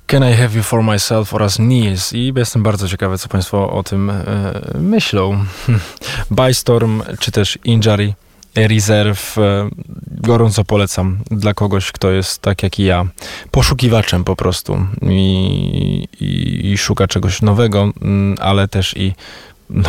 Can I Have You For Myself oraz Niels i jestem bardzo ciekawy, co Państwo o tym myślą. Bystorm czy też Injury Reserve gorąco polecam dla kogoś, kto jest tak jak i ja, poszukiwaczem po prostu i szuka czegoś nowego, ale też i